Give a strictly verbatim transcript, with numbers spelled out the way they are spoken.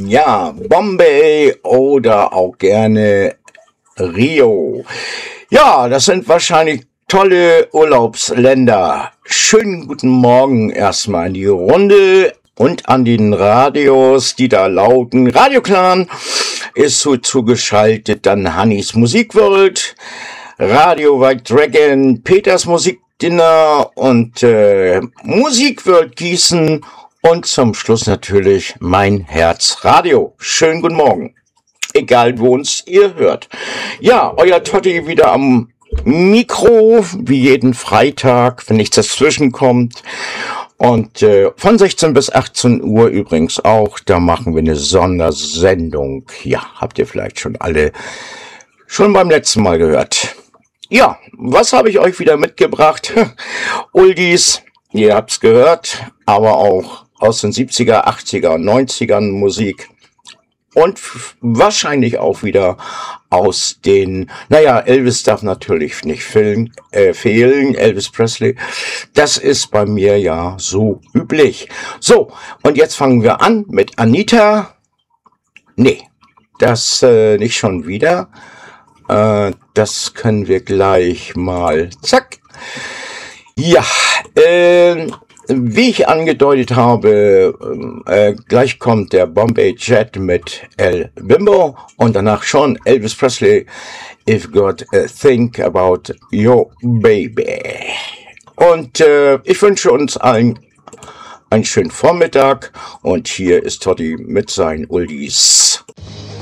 Ja, Bombay oder auch gerne Rio. Ja, das sind wahrscheinlich tolle Urlaubsländer. Schönen guten Morgen erstmal in die Runde und an den Radios, die da lauten. Radio Clan ist so zugeschaltet, dann Hannis Musikworld, Radio White Dragon, Peters Musikdinner und äh, Musikworld Gießen und zum Schluss natürlich mein Herzradio. Schönen guten Morgen, egal wo uns ihr hört. Ja, euer Totti wieder am Mikro, wie jeden Freitag, wenn nichts dazwischen kommt. Und äh, von sechzehn bis achtzehn Uhr übrigens auch, da machen wir eine Sondersendung. Ja, habt ihr vielleicht schon alle schon beim letzten Mal gehört. Ja, was habe ich euch wieder mitgebracht? Oldies, ihr habt's gehört, aber auch aus den siebziger, achtziger und neunzigern Musik. Und f- wahrscheinlich auch wieder aus den, naja, Elvis darf natürlich nicht fehlen, äh, fehlen, Elvis Presley. Das ist bei mir ja so üblich. So, und jetzt fangen wir an mit Anita. Nee, das äh, nicht schon wieder. Äh, das können wir gleich mal, zack. Ja, äh, wie ich angedeutet habe, äh, gleich kommt der Bombay Jet mit El Bimbo und danach schon Elvis Presley, If God uh, Think About Your Baby. Und äh, ich wünsche uns allen einen schönen Vormittag und hier ist Totti mit seinen Oldies.